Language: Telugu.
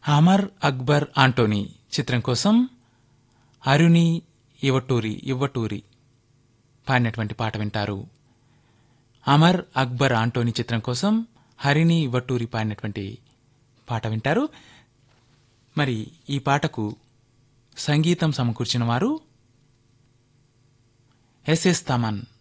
అమర్ అక్బర్ ఆంటోనీ చిత్రం కోసం అరుణి ఇవ్వటూరి పాడినటువంటి పాట వింటారు. అమర్ అక్బర్ ఆంటోనీ చిత్రం కోసం హరిణి ఇవ్వటూరి పాడినటువంటి పాట వింటారు. మరి ఈ పాటకు సంగీతం సమకూర్చిన వారు ఎస్ఎస్ తమన్.